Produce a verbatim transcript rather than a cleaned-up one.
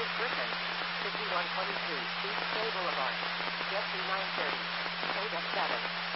Brickman. fifty-one twenty-three East Bay Boulevard. Jet two nine thirty. eight F seven.